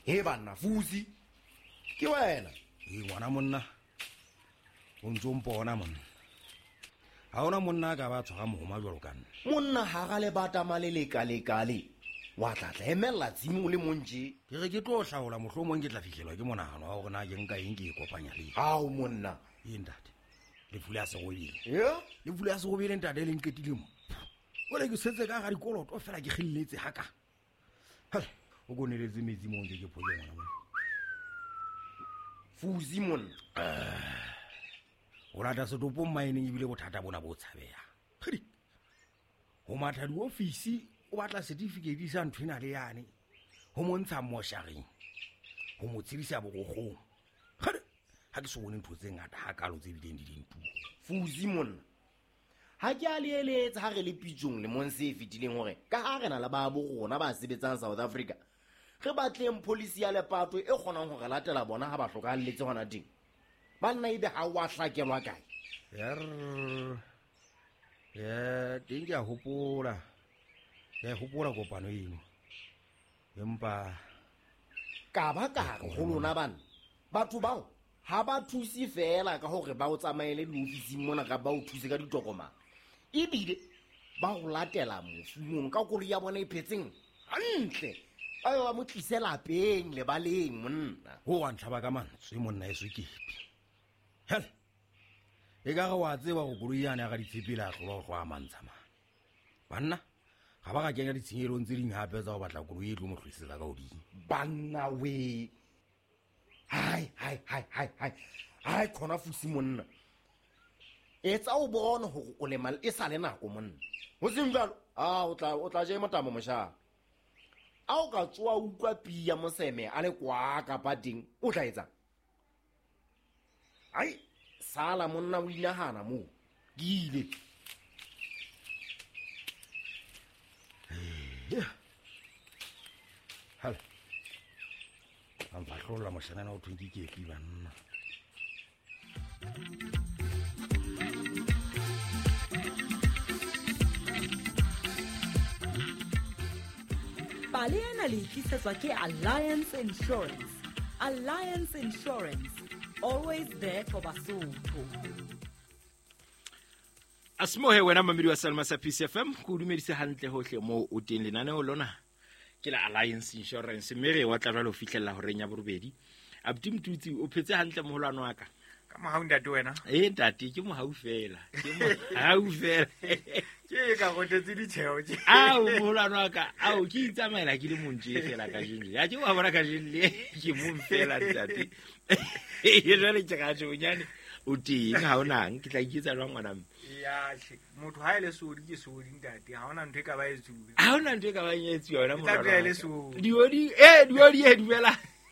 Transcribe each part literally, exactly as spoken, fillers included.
he banna Fusi ke wena e ngwana monna o ntse o mpona monna ha ona monna ka ba tshwara mohoma jwalo ka nna monna ha ga le bata maleleka lekale wa tla tla emella tsimo le monje ke re ke tlo hlaola mohlomong ke tla fihlelwa ke monahano wa hore na ke nka eng ke ikopanya le hao monna e ntate le fule ya segobile yeah le fule ya segobile ntate le nketile mo o le ke setse ka ga dikoloto fela ke khilletse haka o go neletse metsi mo ntse ke phoje ngwana mo Fusi monna o lata setopo mining ebile bothata bona bo tshabeya khedi ho matha di office o batla certificate sa nthwena le yane ho montsha mosharing ho mo tsirisa bogogong khedi ha ke se bone ntho tse ngata ha ka lo tse bileng di dintu Fusi monna ha ke a le eletsa ha re le pitjong le monse e fitileng hore ka ha re na la ba bo rona ba sebetsang South Africa re batleng policy ya lepato e kgonang hore latela bona ha ba hlokalletse hona ding banna ebe ha wa hlakelwa kae yer ya ding ya hopola ya hopola kopano eno empa ka ba ka go lona bana batho bao ha ba thusi fela ka hore ba o tsamaele di office mona ka ba o thuse ka ditokoma ebile ba go latela mofumong ka kolo ya bona e phetseng hantle ayo ba mo tlisela peng le baleng monna ho wa ntlha ba ka mantswe monna e swekepi hel e ka ga wa tseba go koluyane ga ditshepela go go a mantsha ma banna ga ba ga kenya ditshenyelong tse ding hape tsa go batla koloi e tlo mo tlhoisetsa ka odimo banna we hai hai hai hai hai hai khona Fusi monna etsa o bona hore o le mal e sa le nako monna ho seng jalo a o tla o tla je motamo mosha a o ka tswa utlwa pia moseme a le kwa ka pating o tla etsa ai sala monna o inahana mo gile hal am ba hlola moshana o thunki ke ke banna Pale ena le tlisetswa ke Alliance Insurance. Alliance Insurance, always there for Basotho. Asmohe wena mamedi wa Salma sa P C F M go dumedise hantle hohle mo o teng lenane o lona ke la Alliance Insurance mere wa tla jalo fihlella ho renya borobedi Abdi Mtutsi o phetse hantle moholwana wa ka ka mo haunda te wena eh ntate ke mo hau fela ke mo hau fela ke ka gotetse di tsheo tse a o moholwana wa ka a o ke itsamaela ke le montje fela ka jile ya ke wa bona ka jile ke mo fela ntate e jale ke ga jo nyane o teng ha ona ke tla iketsa jwang ngwana ya motho ha ile sodi ke sodi ntate ha ona ntwe ka ba etsuwe ha ona ntwe ka ba etsuwe yona mo tla ile sodi diodi eh diodi e dumela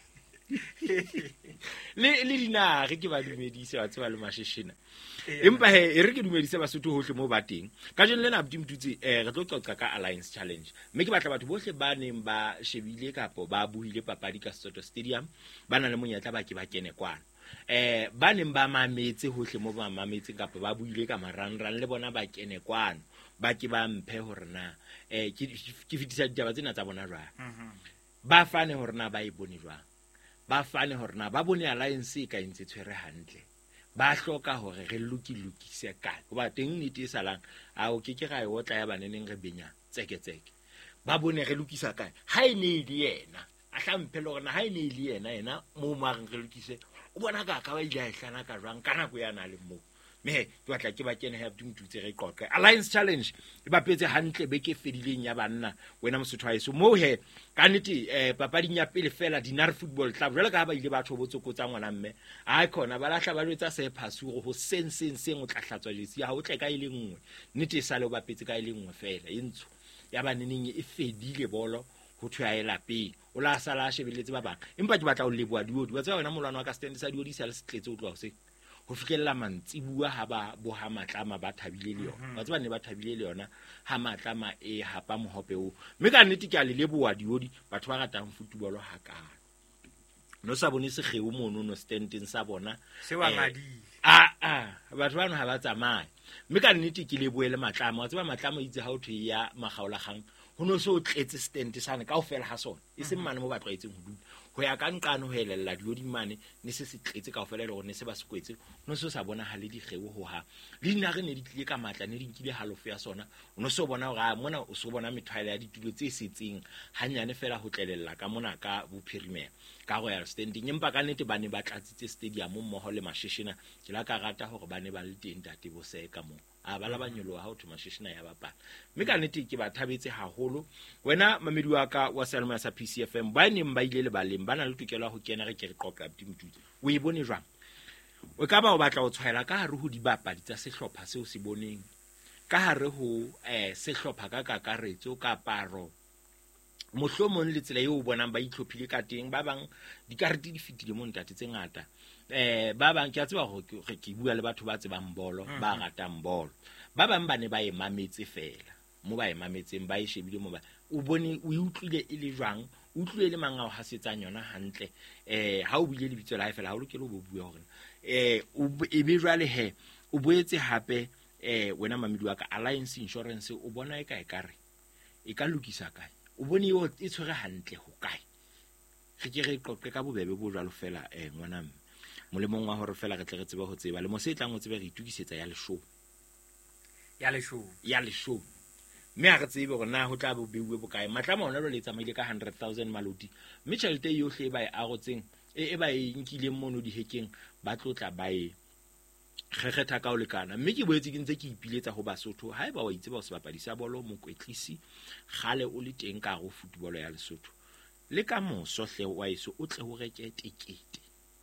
le le dina re ke ba dumedise wa tswa le mashishina empa he e re ke dumedise Basotho hohle mo ba teng ka jeno lena Abdi Mtutsi eh re tlo qoqa ka Alliance Challenge mme ke batla batho bohle ba neng ba shebile kapo ba buile papadi ka Soto Stadium ba na le monyetla ba ke ba kene kwana eh ba neng ba mametse hohle mo ba mametse kapo ba buile ka marangrang le bona ba kene kwana ba ke ba mphe hore na eh ke ke fitisa ditaba tsena tsa bona jwa ba fane hore na ba e bone jwa ba fane hore na ba bone Alliance e ka intse tshwere hantle ba hloka hore re luki lukise kae go ba teng nnete salang a o ke ke ga e otla ya baneneng re benya tseke tseke ba bone re lukisa kae ha e ne ile yena a hlamphele hore na ha e ne ile yena yena mo mareng re lukise o bona ka ka ba ile a hlana ka jwang kana go yana le mo me ke batla ke ba kene ha Abdi Mtutsi re qoqe Alliance Challenge e bapetse hantle be ke fedileng ya banna wena Mosotho wa eso mo he ka nnete eh papading ya pele fela Dinar Football Club jwale ka ba ile batho botsokotsa ngwana mme a khona ba lahla ba lwetsa se phasuro ho senseng seng o tla hlatswa jesi ha o tle ka ile nngwe nnete sa le o bapetse ka ile nngwe fela e ntsho ya baneneng e fedile bolo ho thwa e lapeng o la sala shebeletse ba bang empa ke batla o leboa diodi wa tsaya wena molwana wa ka stand sa diodi sa le setletse o tloa ho se ho fikella mantsibua ha ba bo ha matlama ba thabile le yona ba tseba ne ba thabile le yona ha matlama e hapa mohope o mme ka nnete ke a le leboa diodi batho ba ratang football ha ka no sa bone se geu mono no standing sa bona se wa ngadi a a batho bana ha ba tsamaya mme ka nnete ke le boele matlama wa tseba matlama itse ha o thwe ya magaola gang ho ho no so tletse stand sane kaofela ha sona e se mane mo ba tlwaetseng ho dula ho ya ka nqano ho elella dilodi mane ne se se tletse kaofela le gore ne se ba se kwetse no so sa bona ha le dikgewo ho ha le dina re ne di tlile ka matla ne di nkile halofo ya sona o no so bona ga mona o so bona methwaela ya ditulo tse setseng hanyane fela ho tlelella ka mona ka bophirimela ka Royal Standing empa ka nete ba ne ba tlatsitse stadium mmoho le Mashishina ke la ka rata hore ba ne ba le teng tate bo se ka mo a bala banyolo ha o thoma Mashishina ya bapala mme ka nete ke ba thabetse haholo wena mamedi wa ka wa Selma sa P C F M ba ne mba ile le baleng bana le tukela ho kena re ke re qoqa Abdimtutsi o e bone jwang o ka ba o batla o tshwaela ka hare ho dibapadi tsa sehlopha seo se boneng ka hare ho eh sehlopha ka kakaretso ka paro mohlomong le tsela eo o bonang ba itlhophile ka teng ba bang dikarete di fitile mo ntate tse ngata eh ba bang ke a tseba hore ke bua le batho ba tsebang bolo ba ratang bolo ba bang ba ne ba e mametse fela mo ba e mametseng ba e shebile mo ba o bone o utlwile e le jwang o utlwile le mangao ha setsang yona hantle eh ha o bile le bitso la hae fela ha o lokela go bua hore eh e be jwale he o boetse hape eh wena mamedi wa ka Alliance Insurance o bona e ka e kare e ka lokisa kae o bone yo e tshwere hantle ho kae re ke re qoqe ka bobebe bo jwalo fela eh ngwana molemong wa hore fela re tle re tsebe ho tseba le mo se tlang o tsebe re itukisetsa ya le show ya le show ya le show me a re tsebe gore na ho tla bo beuwe bokae matlama ona lo le tsamaile ka one hundred thousand malodi mme tšhelete yohle e ba e agotseng e ba e nkileng mono dihekeng ba tlotla ba e kgetha ka o lekana mme ke boetse ke ntse ke ipiletsa ho Basotho ha eba wa itseba o se bapadi sa bolo mo kwetlisi gale o le teng ka go football ya Lesotho le ka moso hle wa iso o tle ho reke tikete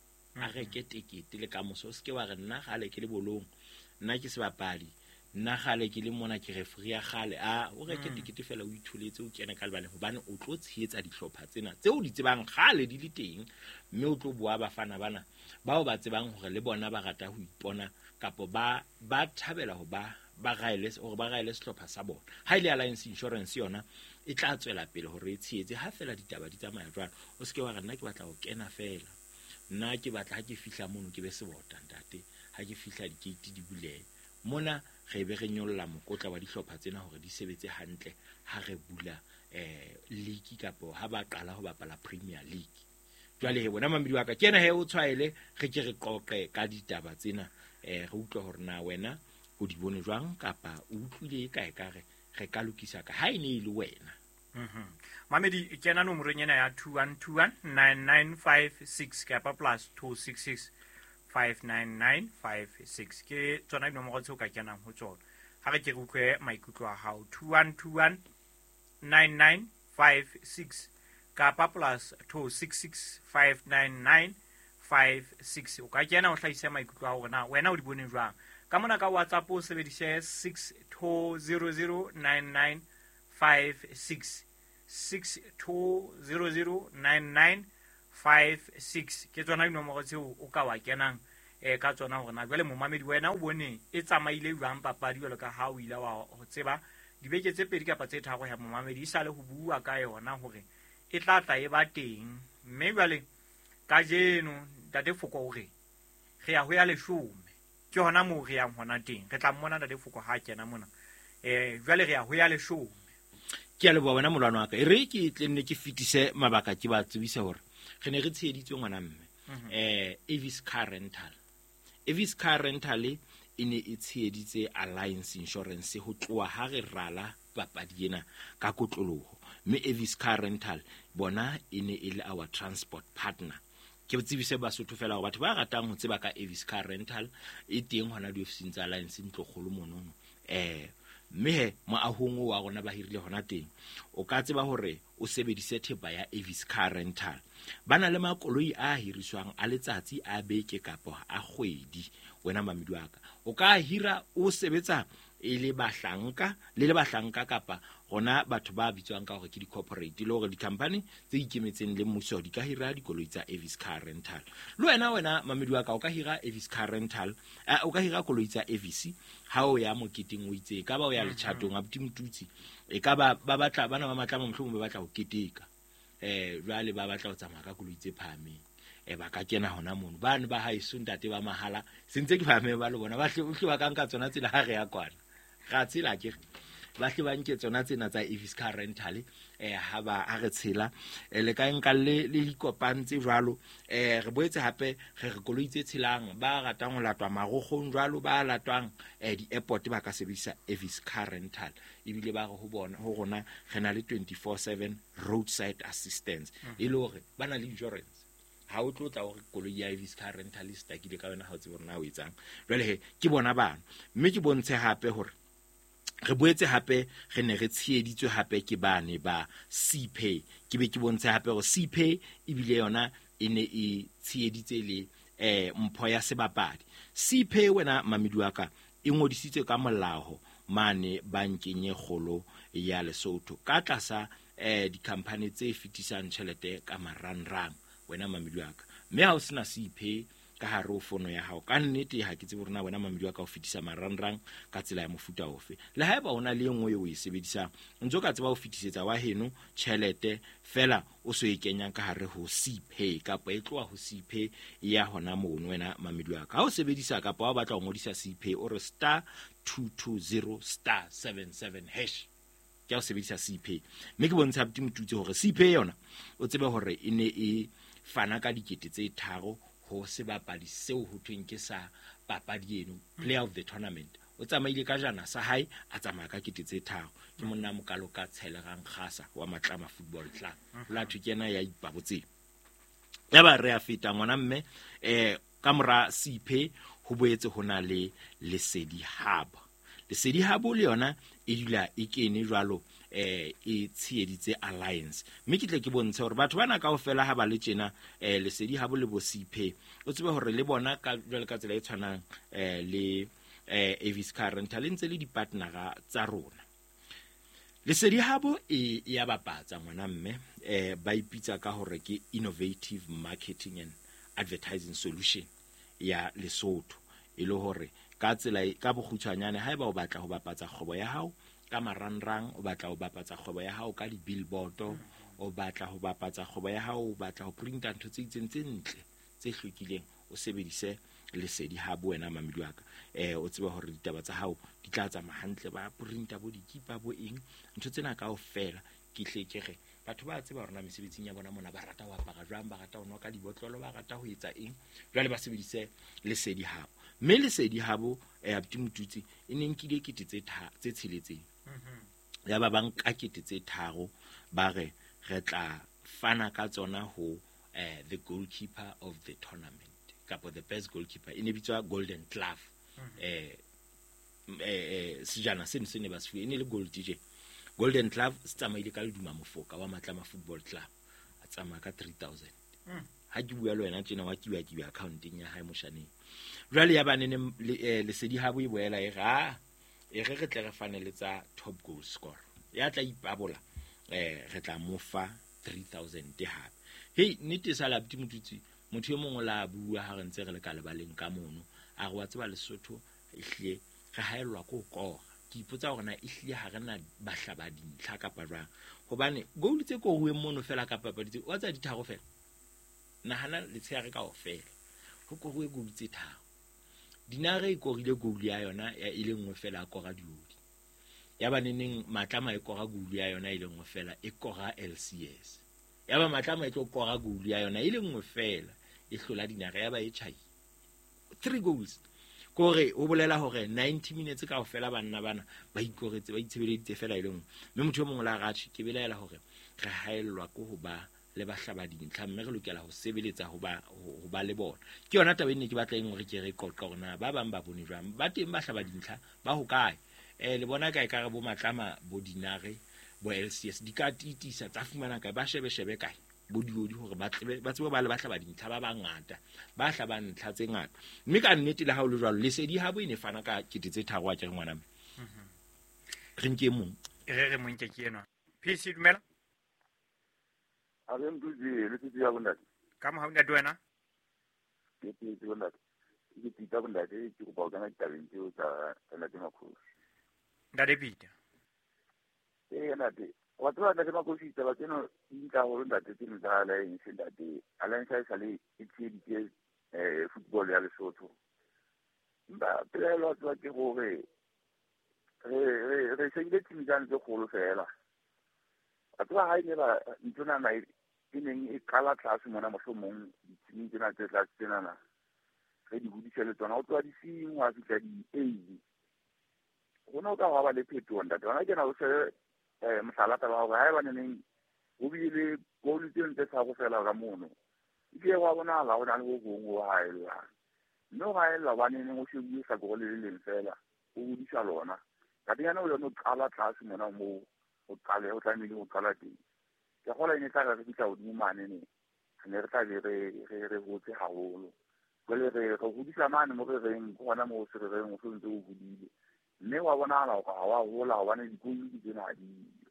a reke tikete le ka moso o se ke wa re nna gale ke le bolong nna ke se bapadi nna gale ke le mona ke referee ya gale a o reke tikete fela o ithuletse o kena ka lebane hobane o tlo tsheetsa dihlopha tsena tseo di tsebang gale di le teng mme o tlo bua bafana bana bao ba tsebang hore le bona ba rata ho ipona kapo ba ba thabela ho ba ba gaile hore ba gaile sehlopha sa bona ha ile Alliance Insurance yona e tla tswela pele hore e tsheetse ha fela ditaba di tsamaya jwalo o se ke wa re nna ke batla ho kena fela nna ke batla ha ke fihla mono ke be se bota ntate ha ke fihla di gate di bulehe mona re be re nyolla mokotla wa dihlopha tsena hore di sebetse hantle ha re bula eh league kapo ha ba qala ho bapala Premier League jwale he bona mamedi wa ka kena he o tshwaele re ke re qoqe ka ditaba tsena eh re utlwa hore na wena o di bone jwang kapa o utlwile ka e kare re ka lokisa ka ha ine ile wena mhm mamedi kena no moronyena ya two one two one nine nine five six kapa plus two six six five nine nine five six ke tsona di nomoro tse o ka kenang ho tsona ha re ke re utlwe maikutlo a hao two one two one nine nine five six kapa plus two six six five nine nine five six o ka kena o hlaisa maikutlo a hore na wena o di bone jwang ka mona ka WhatsApp o sebedise six two zero zero nine nine five six six two zero zero nine nine five six ke tsona di nomoro tseo o ka wa kenang e ka tsona hore na jwale momamedi wena o bone e tsamaile jwang papadi jwalo ka ha o ile wa ho tseba dibeke tse pedi kapa tse tharo ya momamedi isa le ho bua ka yona hore e tla tla e ba teng mme jwale ka jeno Tate Foko hore re ya ho ya leshome ke hona mo re yang hona teng re tla mmona Tate Foko ha kena mona eh jwale re ya ho ya leshome ke a le bua wena molwana wa ka e re ke tlenne ke fitise mabaka ke ba tsebise hore re ne re tsheditswe ngwana mme eh Avis Car Rental Avis Car Rental e ne e tsheditse Alliance Insurance ho tloa ha re rala papadi ena ka kotloloho mme Avis Car Rental bona e ne e le our transport partner ke tsebise Basotho fela hore batho ba ratang ho tseba ka Avis Car Rental e teng hona di ofising tsa Alliance ntlo kgolo monono eh mme he mo ahong wa rona ba hirile hona teng o ka tseba hore o sebedise thepa ya Avis Car Rental bana le makoloi a hiriswang a letsatsi a beke kapo a kgwedi wena mamedi wa ka o ka hira o sebetsa e le bahlanka le le bahlanka kapa gona batho ba bitswang ka hore ke di corporate le hore di company tse ikemetseng le mmuso di ka hira dikoloi tsa Avis Car Rental le wena wena mamedi wa ka o ka hira Avis Car Rental o ka hira koloi tsa Avis ha o ya moketing o itse ka ba o ya le chatong a Butimtutsi e ka ba ba batla bana ba matlamo mohlomong ba batla ho keteka eh jwale ba batla ho tsamaya ka koloi tse phahameng e ba ka kena hona mono bana ba haeso ntate ba mahala sentse ke phahame ba le bona ba hle ba ka nka tsona tsela ha re ya kwana ga tsela ke ba hle ba nke tsona tsena tsa Avis Car Rental eh ha ba ha re tshela le ka nka le le ikopantse jwalo eh re boetse hape re re koloitse tshelang ba ratang ho latwa marogong jwalo ba latwang eh di airport ba ka sebedisa Avis Car Rental ebile ba re ho bona ho rona re na le twenty-four seven roadside assistance e le hore ba na le insurance ha o tlo tla o re koloi ya Avis Car Rental sta ke le ka wena ha o tsebe rona o etsang jwale he ke bona bana mme ke bontshe hape hore re boetse hape re ne re tshieditswe hape ke bane ba C-Pay ke be ke bontshe hape hore C-Pay e bile yona e ne e tshieditse le eh mpho ya sebapadi C-Pay wena mamedi wa ka e ngodisitswe ka molao mane bankenye kgolo ya Lesotho ka tlasa eh di company tse fitisang tšhelete ka marangrang wena mamedi wa ka mme ha o sena C-Pay ka hare ho fono ya hao ka nnete ha ke tsebe rena wena mamedi wa ka o fitisa marangrang ka tsela ya mofuta ofe le haeba ona le engwe o e sebedisang ntse ka tseba o fitisetsa wa heno tšhelete fela o so e kenyang ka hare ho C-Pay kapa e tloa ho C-Pay ya hona mono wena mamedi wa ka ha o sebedisa kapa wa batla ho ngodisa C-Pay o re star two two zero star seven seven hash ke o sebedisa C-Pay mme ke bontsha bti motutse hore C-Pay yona o tsebe hore e ne e fana ka dikete tse tharo ho sebapadi seo ho tweng ke sa papadi eno player of the tournament o tsamaile ka jana sa hae a tsamaya ka kete tse tharo ke monna mokalo ka tshelerang khasa wa Matlama Football Club la thukena ya ipabotse ya ba re a feta ngwana mme eh ka mora C-Pay ho boetse hona le Lesedi Hub Lesedi Hub le yona e dula e kene jwalo eh e tshieditse alliance mme ke tle ke bontshe hore batho bana kaofela ha ba le tjena eh Lesedi Hub le bo C-Pay o tsebe hore le bona ka jwale ka tsela e tshwanang eh le eh Avis Car Rental ntse le di partnera tsa rona Lesedi Hub e ya bapatsa ngwana mme eh ba ipitsa ka hore ke innovative marketing and advertising solution ya Lesotho e le hore ka tsela ka bogutshwanyane haeba o batla ho bapatsa kgobo ya hao ka marangrang o batla ho bapatsa kgobo ya hao ka di billboard o batla ho bapatsa kgobo ya hao o batla ho printa ntho tse itseng tse ntle tse hlwekileng o sebedise Lesedi Hub wena mamedi wa ka eh o tseba hore ditaba tsa hao di tla tsamaya hantle ba printa bo dikipa bo eng ntho tsena kaofela ke hle ke re batho ba tseba rona mesebetsing ya bona mona ba rata ho apara jwang ba rata ho nwa ka dibotlolo ba rata ho etsa eng jwale ba sebedise Lesedi Hub mme Lesedi Hub eh abti motutsi e neng ke dikete tse tse tsheletseng ya ba bang ka kete tse tharo ba re re tla fana ka tsona ho eh the goalkeeper of the tournament kapa the best goalkeeper ine bitswa golden glove eh eh sejana seno se ne ba se ene le gold D J golden glove se tsamaile ka le duma mofoka wa Matlama Football Club a tsamaya ka three thousand ha ke bua le wena tjena wa kiwa kiwa accounting ya hae moshaneng jwale ya banene Lesedi Hub e boela e ga e re re tle re faneletsa top goal scorer ya tla ipabola eh re tla mofa three thousand hape hey nete sala abti motutsi motho e mongwe la bua ha re ntse re le ka lebaleng ka mono a re wa tseba Lesotho ehlile re haelwa ko ko ke ipotsa hore na ehlile ha rena bahlabadi ntlha kapa jwang hobane goal tse ko ruwe mono fela ka papadi tse wa tsa ditharo fela nahana le tsheare ka ofela ho ko ruwe goal tse tharo dinare e korile goal ya yona ya ile nngwe fela a kora diodi ya baneneng Matlama e kora goal ya yona ile nngwe fela e kora L C S ya ba Matlama e tlo kora goal ya yona ile nngwe fela e hlola dinare ya ba e chai three goals kore o bolela hore ninety minutes ka ofela banna bana ba ikoretse ba itshebeleditse fela ile nngwe mme motho o mongwe la ratshi ke belaela hore re haellwa ko ho ba le bahlabadi ntlha mme re lokela ho sebeletsa ho ba ho ba le bona ke yona taba ene ke batla eng hore ke re qoqa rona ba bang ba bone jwang ba teng bahlabadi ntlha ba ho kae eh le bona ka e ka re bo Matlama bo dinare bo L C S di ka titisa tsa fumana ka ba shebe shebe kae bo diodi hore ba tsebe ba tsebe ba le bahlabadi ntlha ba bangata ba hlabang ntlha tse ngata mme ka nnete le ha o le jwalo Lesedi Hub ine fana ka kete tse tharo a ke ngwana mme re nke mong re re mo nke ke ena P C dumela a re mbuzi le tsi ya bona ka mo ha una duena ke tsi tsi bona ke tsi tsa bona ke ke go ba kana tabeng tse o tsa tsena tse makgolo nda debita eh na de wa tswa tsa makgolo tsa ba tseno inka ho nda tse tse tsa la in se nda de alliance sa le e tsi di eh football ya Lesotho ba pele lo tswa ke gore re re se ile tsingane tse kgolo fela a tla ha ile ba ntona na e neng e kala tlase mona mohlomong ditshini tsena tse tlase tsena na re di hodisa le tsona o tswa di sing wa fitla di eight gona o ka ba le phetogo ntate bona ke na o se eh mohlala taba ga ha ba neng o bile go le tse ntse sa go fela ga mono ke wa bona la ona le go go haela no ga ela ba neng o se buisa go le le fela o hodisa lona ka di yana o yona o qala tlase mona mo o qale o tlamile o qala teng ke gola ine tla re ditla o di mane ne ne re tla re re re botse haholo le re go hodisa mane mo re reng gona mo se re reng o ntse o hodile mme wa bona la ga wa hola wa ne di go di tsena di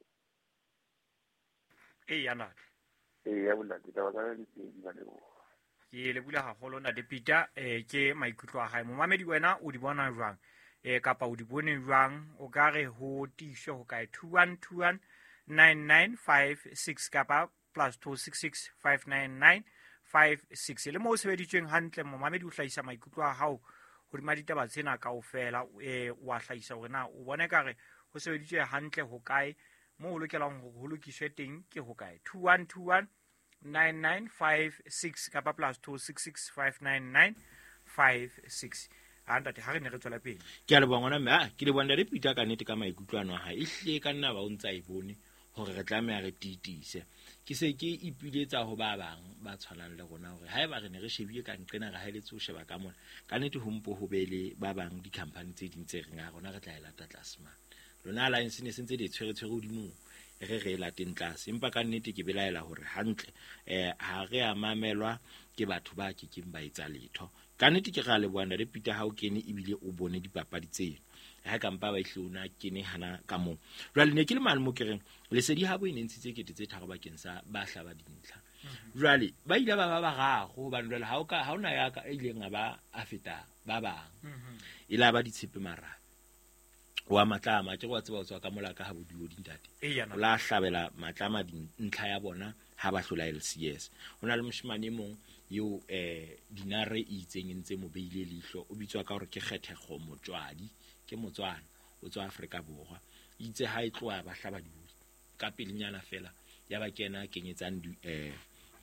e yana e ya bola ke taba ka di di ba le bo ke le bula haholo na de Peter eh ke maikutlo a hae momamedi wena o di bona jwang eh kapa o di bone jwang o ka re ho tisho ho kae two one two one nine nine five six kapa plus two six six five nine nine five six le mo sebeditsweng hantle momamedi o hlaisa maikutlo a hao ho di maditaba tsena kaofela eh wa hlaisa hore na o bone ka re ho sebeditswe hantle ho kae mo ho lokelang ho lokiswe teng ke ho kae two one two one nine nine five six kapa plus two six six five nine nine five six anda te ha re ne re tswela pele ke a le bongwana mme a ke le bona re pita ka nete ka maikutlwana ha e hle ka nna ba o ntsa e bone hore re tlameha re titise ke se ke ipiletsa ho ba bang ba tshwanang le rona hore ha e ba re ne re shebile ka nqena ga haeletse o sheba ka mona ka nete ho mpo ho bele ba bang di company tse ding tse re nga rona re tla e lata tlasma lona alliance ne sentse di tshwere tshwere hodimo re re la teng tlase empa ka nnete ke belaela hore hantle eh ha re a mamelwa ke batho ba ke ke mba etsa letho ka nnete ke ga le bona re pita ha o kene ebile o bone dipapadi tseno ha ka mpa ba ihlona kene hana ka mo jwale ne ke le mane mo ke reng le sedi ha bo ine ntshitse kete tse tharo bakeng sa ba hlaba dintlha jwale ba ile ba ba ba gago ba ndwela ha o ka ha ona ya ka ile nga ba a feta ba bang ila ba ditshepe mara wa matlama ke go tseba o tswa ka mola ka ha bodio dintate o la hlabela matlama dintlha ya bona ha ba hlola L C S hona le moshimane mong yo eh dinare e itsengentse mo beile lihlo o bitswa ka hore ke Kgethego Motswadi ke Motswana o tswa Afrika Borwa itse ha e tloa ba hlaba diudi ka pelenyana fela ya ba kena kenyetsang di eh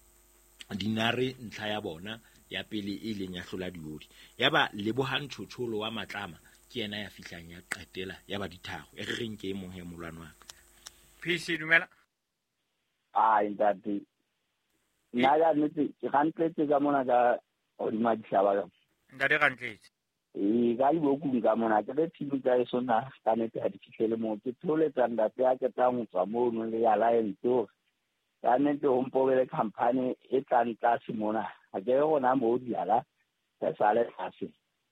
dinare ntlha ya bona ya pele e leng ya hlola diudi ya ba lebohang tshotsholo wa matlama ke ena ya fihlang ya qetela ya ba dithago e re reng ke mo he molwana wa P C dumela ai ndati nna ya nnete ke gantletse ka mona ka o di madishaba ka ndade gantletse e ga di boku ka mona ke le thibi tsa eso na ka nete ha di fihlele mo ke thole tsa ndate ya ke tang tswa mo no le ya alliance ka nete o mpobele company e tlang tlase mona ha ke gona mo di ala ka sale tlase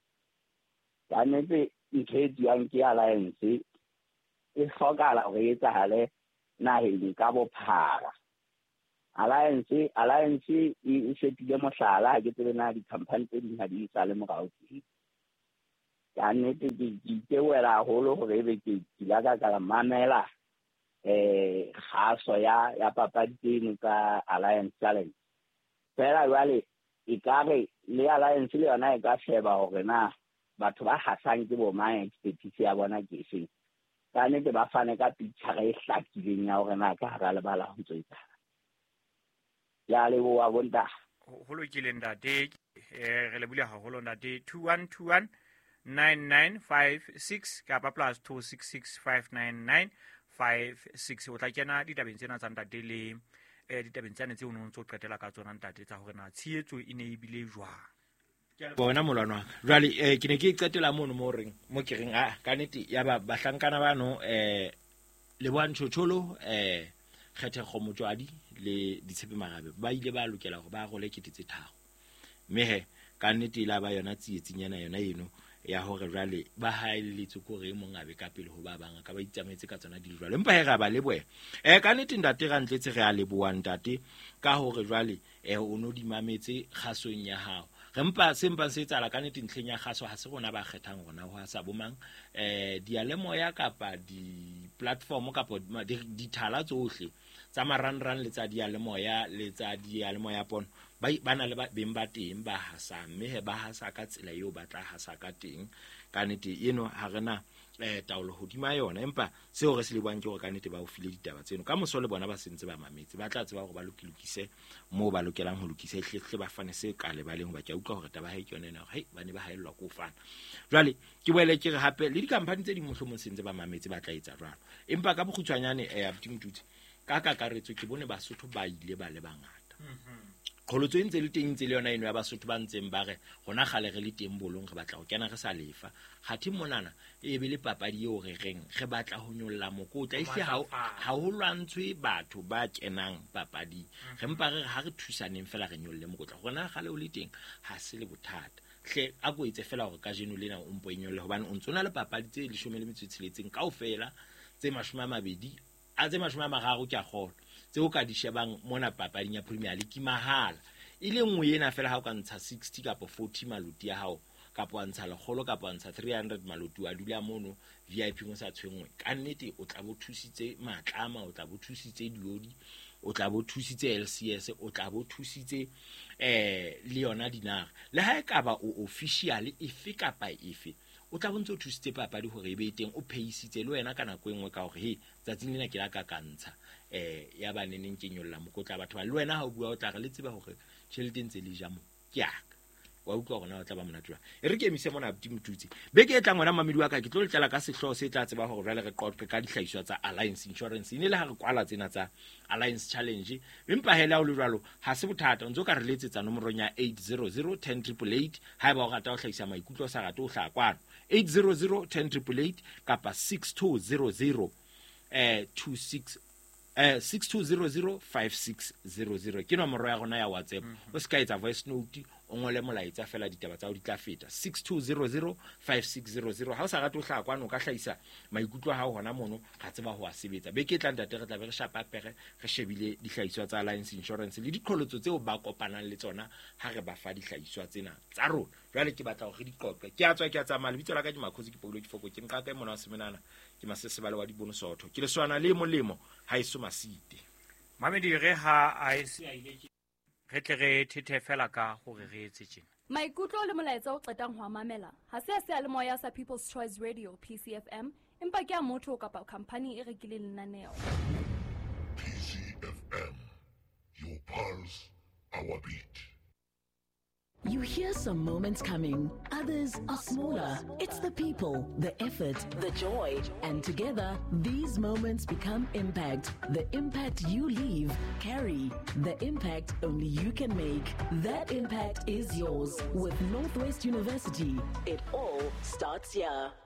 ka nete ntse yang ke alliance e hlokala go etsa hale naheng ka bophara alliance alliance e setile mohlala ke tsebe na di company tse ding ha di sa le morao ka nete ke ke wela holo gore be ke dilaka ka mamela eh khaso ya ya papadi tseno ka alliance challenge fela jwale e kare le alliance le yona e ka sheba gore na batho ba hasang ke bo mang expertise ya bona ke se ka nete ba fane ka picture e hlakileng ya gore na ka hara le bala ho tsoetsa ya le bo wa bonta ho lokile ndate eh re le bule haholo ndate two one two one nine nine five six kapa plus two six six five nine nine five six o tla kena ditabeng tsena tsa ndate le eh ditabeng tsane tse o no ntse o qetela ka tsona ndate tsa hore na tshietso e ne e bile jwang bona molwana jwale eh ke ne ke qetela mono mo reng mo ke reng a ka nete ya ba bahlankana bano eh le boantshotsholo eh Kgethego Motswadi le Ditshepe Magabe ba ile ba lokela go ba go le kete tse tharo mme he ka nete ila ba yona tsiyetsinyana yona eno ya hore jwale ba haeletse ko re mo ngabe ka pele ho ba bang ka ba itsametse ka tsona di jwale empa he ga ba le boe eh ka nete ndate ga ntletse re a le boang ntate ka hore jwale eh o no di mametse kgasong ya hao rempa sempa se tsala ka nete ntlheng ya kgaso ha se gona ba kgethang gona ho sa bomang eh dialemoya kapa di platform kapa di thala tsohle tsa maranran le tsa dialemoya le tsa dialemoya pono ba bana le ba beng ba teng ba hasa mme he ba hasa ka tsela eo ba tla hasa ka teng ka nete eno ha rena eh taolo hodima yona empa seo re se le bwang ke gore ka nete ba o file ditaba tseno ka moso le bona ba sentse ba mametse ba tla tseba gore ba lokilokise mo ba lokelang ho lokisa ihlehle ba fane se ka le ba leng ba ke utlwa gore taba ha ke yona na hey ba ne ba haellwa ko fana jwale ke boele ke re hape le di company tse di mohlomong sentse ba mametse ba tla etsa jwalo empa ka bokgutshwanyane eh abdimtutsi ka kakaretso ke bone Basotho ba ile ba le bangata kholotso ntse le teng ntse le yona eno ya Basotho ba ntseng ba re gona gale re le teng bolong re batla go kena re sa lefa gathi monana e be le papadi eo re reng re batla ho nyolla mokotla ihle ha ha ho lwantshwe batho ba kenang papadi re mpa re ha re thusaneng fela re nyolle mokotla gona gale o le teng ha se le bothata hle a go itse fela gore ka jeno lena o mpo inyolle hobane o ntsona le papadi tse le shome le metsitseletseng kaofela tse mashome a mabedi a tse mashome a mararo ke a kgolo tseo ka di shebang mona papading ya Premier League mahala ile nngwe ena fela ha o ka ntsha sixty kapo forty maloti ya hao kapo a ntsha legolo kapo a ntsha three hundred maloti wa dula mono V I P mo sa tshwengwe ka nnete o tla bo thusitse matlama o tla bo thusitse diodi o tla bo thusitse L C S o tla bo thusitse eh le yona dinara le ha e ka ba o official efe kapa efe o tla bontse o thusitse papadi hore e be teng o pheisitse le wena kana go engwe ka hore he tsatsing lena ke la ka kantsha eh ya ba neneng ke nyolla mokotla batho ba le wena ha o bua o tla re le tseba hore tšhelete ntse le ja mo ke aka wa utlwa gona o tla ba monatwa e re ke emise mona abdimtutsi be ke etla ngwana mamedi wa ka ke tlo le tlala ka sehloho se tla tseba hore jale re qoqe ka dihlahiswa tsa Alliance Insurance ine le ha re kwala tsena tsa Alliance Challenge empa hela o le jwalo ha se bothata ntse ka re letsetsa nomorong ya eight zero zero one zero eight eight eight ha ba o rata o hlahisa maikutlo sa rata o hla kwano eight zero zero one zero eight eight eight kapa six two zero zero eh two six eh six two zero zero five six zero zero ke nomoro ya gona ya WhatsApp o ska etsa voice note o ngole molaetsa fela ditaba tsa o di tla feta six two zero zero five six zero zero ha o sa rata o hla kwano ka hlahisa maikutlo ha hona mono ga tseba ho a sebetsa be ke tla ntate re tla be re shapa pere re shebile dihlahiswa tsa Alliance Insurance le diqholotso tseo ba kopanang le tsona ha re ba fa dihlahiswa tsena tsa rona jwale ke batla hore di qoqe ke a tswa ke a tsamaya le bitso la ka di makhosi ke Paulo Difoko ke nka ka mona wa semenana ke masesebale wa dibonusotho ke le swana le molemo ha iso masite mamedi re ha a ise a ile re tle re thethe fela ka gore re etse tjena maikutlo le molaetsa o qetang ho mamela ha se se le moya sa People's Choice Radio P C F M empa ke a motho kapa company e rekile lenaneo P C F M, your pulse, our beat. You hear some moments coming, others are smaller. It's the people, the effort, the joy, and together, these moments become impact. The impact you leave, carry. The impact only you can make. That impact is yours with Northwest University. It all starts here.